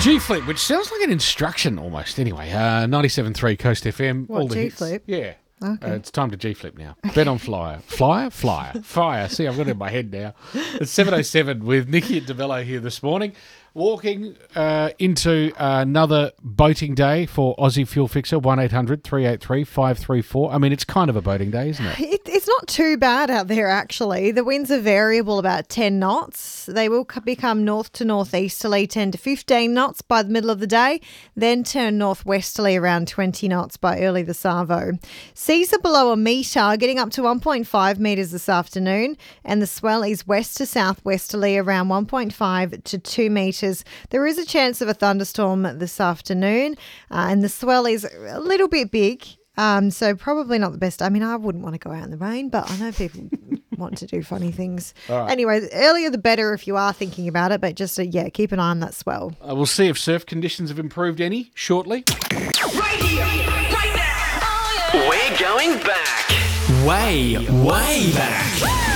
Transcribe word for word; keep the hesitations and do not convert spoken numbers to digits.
G-Flip, which sounds like an instruction almost. Anyway, uh, ninety-seven point three Coast F M. What, all the hits. G-Flip? Yeah. Okay. Uh, it's time to G-Flip now. Bet on Flyer. Flyer? Flyer. Fire. See, I've got it in my head now. It's seven oh seven with Nikki and DeBello here this morning. Walking uh, into another boating day for Aussie Fuel Fixer, one eight hundred three eight three five three four. I mean, it's kind of a boating day, isn't it? It, it's not too bad out there, actually. The winds are variable, about ten knots. They will c- become north to northeasterly, ten to fifteen knots by the middle of the day, then turn northwesterly around twenty knots by early this arvo. Seas are below a metre, getting up to one point five metres this afternoon, and the swell is west to southwesterly around one point five to two metres. There is a chance of a thunderstorm this afternoon, uh, and the swell is a little bit big. Um, so probably not the best. I mean, I wouldn't want to go out in the rain, but I know people want to do funny things. Right. Anyway, the earlier the better if you are thinking about it, but just, uh, yeah, keep an eye on that swell. Uh, we'll see if surf conditions have improved any shortly. Right here, right now. We're going back. Way, way back.